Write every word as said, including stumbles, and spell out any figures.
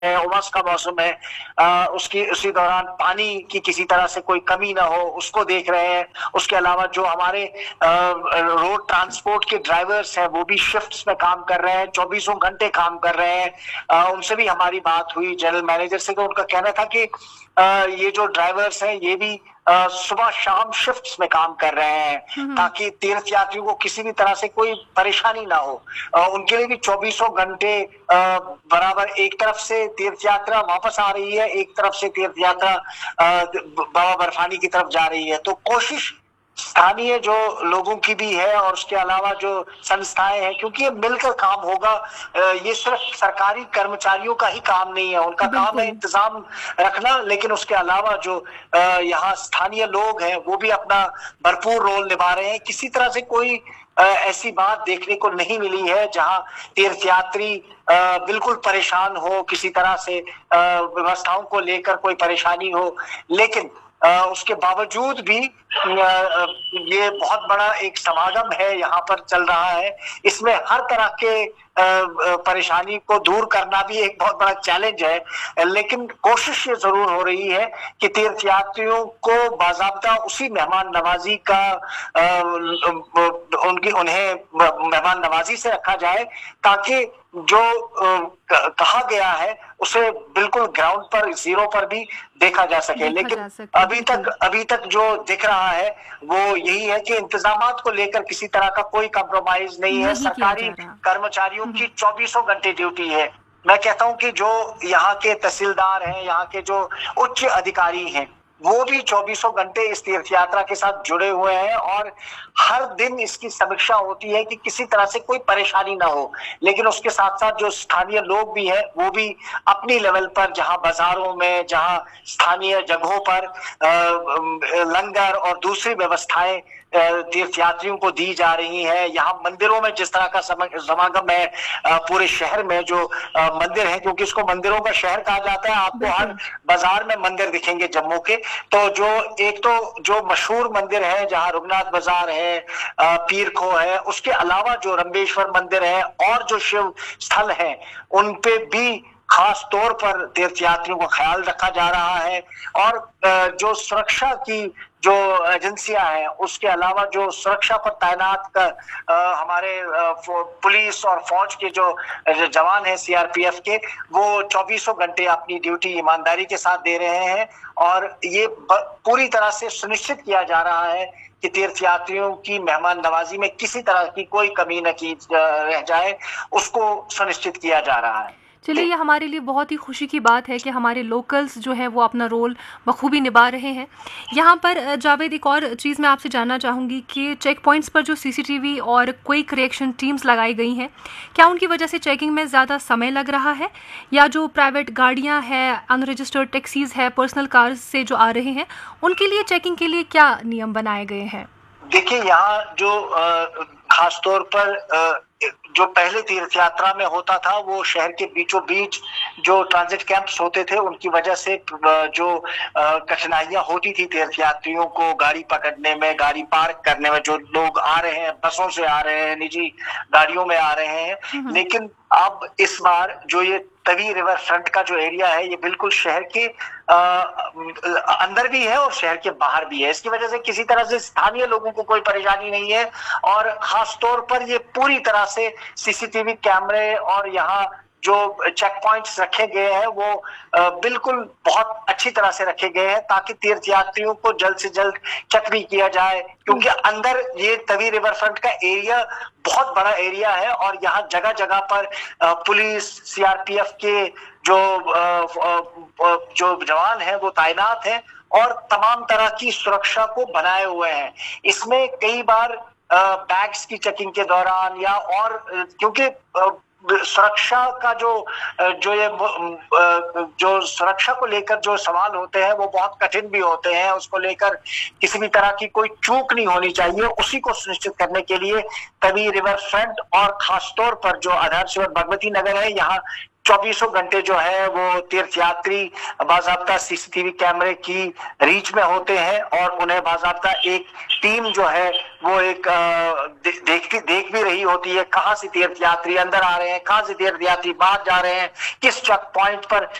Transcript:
उमस का मौसम है, आ, उसकी उसी दौरान पानी की किसी तरह से कोई कमी ना हो उसको देख रहे हैं। उसके अलावा जो हमारे रोड ट्रांसपोर्ट के ड्राइवर्स हैं वो भी शिफ्ट्स में काम कर रहे हैं, चौबीसों घंटे काम कर रहे हैं। आ, उनसे भी हमारी बात हुई जनरल मैनेजर से, तो उनका कहना था कि आ, ये जो ड्राइवर्स हैं ये भी Uh, सुबह शाम शिफ्ट्स में काम कर रहे हैं ताकि तीर्थ यात्रियों को किसी भी तरह से कोई परेशानी ना हो। uh, उनके लिए भी चौबीसों घंटे uh, बराबर एक तरफ से तीर्थ यात्रा वापस आ रही है, एक तरफ से तीर्थ यात्रा uh, बाबा बर्फानी की तरफ जा रही है। तो कोशिश स्थानीय जो लोगों की भी है और उसके अलावा जो संस्थाएं हैं, क्योंकि ये मिलकर काम होगा। ये सिर्फ सरकारी कर्मचारियों का ही काम नहीं है, उनका काम है इंतजाम रखना, लेकिन उसके अलावा जो यहाँ स्थानीय लोग हैं वो भी अपना भरपूर रोल निभा रहे हैं। किसी तरह से कोई ऐसी बात देखने को नहीं मिली है जहां तीर्थयात्री बिल्कुल परेशान हो, किसी तरह से व्यवस्थाओं को लेकर कोई परेशानी हो। लेकिन Uh, उसके बावजूद भी uh, ये बहुत बड़ा एक समागम है यहाँ पर चल रहा है। इसमें हर तरह के uh, परेशानी को दूर करना भी एक बहुत बड़ा चैलेंज है, लेकिन कोशिश ये जरूर हो रही है कि तीर्थयात्रियों को बाज़ाब्ता उसी मेहमान नवाजी का uh, उनकी उन्हें मेहमान नवाजी से रखा जाए ताकि जो कहा गया है उसे बिल्कुल ग्राउंड पर, जीरो पर भी देखा जा सके। लेकिन अभी तक अभी तक जो दिख रहा है वो यही है कि इंतजामात को लेकर किसी तरह का कोई कंप्रोमाइज नहीं है। सरकारी कर्मचारियों की चौबीसों घंटे ड्यूटी है। मैं कहता हूं कि जो यहाँ के तहसीलदार हैं, यहाँ के जो उच्च अधिकारी हैं, वो भी चौबीसों घंटे इस तीर्थ यात्रा के साथ जुड़े हुए हैं और हर दिन इसकी समीक्षा होती है कि किसी तरह से कोई परेशानी ना हो। लेकिन उसके साथ साथ जो स्थानीय लोग भी हैं वो भी अपनी लेवल पर, जहां बाजारों में, जहां स्थानीय जगहों पर लंगर और दूसरी व्यवस्थाएं तीर्थयात्रियों को दी जा रही है। यहाँ मंदिरों में जिस तरह का समागम है, पूरे शहर में जो मंदिर है, क्योंकि इसको मंदिरों का शहर कहा जाता है, आपको हर बाजार में मंदिर दिखेंगे जम्मू के। तो जो एक तो जो मशहूर मंदिर है जहाँ रघुनाथ बाजार है, पीर खो है, उसके अलावा जो रंबेश्वर मंदिर है और जो शिव स्थल है, उन पे भी खास तौर पर तीर्थयात्रियों का ख्याल रखा जा रहा है। और जो सुरक्षा की जो एजेंसियां हैं, उसके अलावा जो सुरक्षा पर तैनात कर, आ, हमारे आ, पुलिस और फौज के जो जवान हैं सीआरपीएफ के, वो चौबीसों घंटे अपनी ड्यूटी ईमानदारी के साथ दे रहे हैं। और ये पूरी तरह से सुनिश्चित किया जा रहा है कि तीर्थयात्रियों की मेहमान नवाजी में किसी तरह की कोई कमी न की रह जाए, उसको सुनिश्चित किया जा रहा है। चलिए, ये हमारे लिए बहुत ही खुशी की बात है कि हमारे लोकल्स जो हैं वो अपना रोल बखूबी निभा रहे हैं। यहाँ पर जावेद, एक और चीज़ मैं आपसे जानना चाहूँगी कि चेक पॉइंट्स पर जो सीसीटीवी और क्विक रिएक्शन टीम्स लगाई गई हैं, क्या उनकी वजह से चेकिंग में ज़्यादा समय लग रहा है, या जो प्राइवेट गाड़ियाँ हैं, अनरजिस्टर्ड टैक्सीज़ है, पर्सनल कार्स से जो आ रहे हैं, उनके लिए चेकिंग के लिए क्या नियम बनाए गए हैं? देखिए, यहाँ जो खासतौर पर जो पहले तीर्थ यात्रा में होता था, वो शहर के बीचों बीच जो ट्रांजिट कैंप्स होते थे, उनकी वजह से जो कठिनाइयां होती थी तीर्थ यात्रियों को गाड़ी पकड़ने में, गाड़ी पार्क करने में। जो लोग आ रहे हैं, बसों से आ रहे हैं, निजी गाड़ियों में आ रहे हैं। लेकिन अब इस बार जो ये तवी रिवर फ्रंट का जो एरिया है, ये बिल्कुल शहर के आ, अंदर भी है और शहर के बाहर भी है। इसकी वजह से किसी तरह से स्थानीय लोगों को कोई परेशानी नहीं है। और खास तौर पर ये पूरी तरह से सीसीटीवी कैमरे और यहाँ जो चेक पॉइंट्स रखे गए हैं वो बिल्कुल बहुत अच्छी तरह से रखे गए हैं ताकि तीर्थयात्रियों को जल्द से जल्द चेक भी किया जाए, क्योंकि अंदर ये तवी रिवर फ्रंट का एरिया बहुत बड़ा एरिया है और यहाँ जगह जगह पर पुलिस, सीआरपीएफ के जो जो जवान हैं वो तैनात हैं और तमाम तरह की सुरक्षा को बनाए हुए हैं। इसमें कई बार बैग्स की चेकिंग के दौरान या और क्योंकि सुरक्षा का जो जो ये जो सुरक्षा को लेकर जो सवाल होते हैं वो बहुत कठिन भी होते हैं, उसको लेकर किसी भी तरह की कोई चूक नहीं होनी चाहिए। उसी को सुनिश्चित करने के लिए तवी रिवर फ्रंट और खासतौर पर जो आधार शिविर भगवती नगर है, यहाँ चौबीसों घंटे जो है वो तीर्थयात्री बाज़ाब्ता सीसीटीवी कैमरे की रीच में होते हैं और उन्हें बाज़ाब्ता एक टीम जो है वो एक दे, देखती देख भी रही होती है कहां से तीर्थयात्री अंदर आ रहे हैं, कहां से तीर्थयात्री बाहर जा रहे हैं, किस चेक पॉइंट पर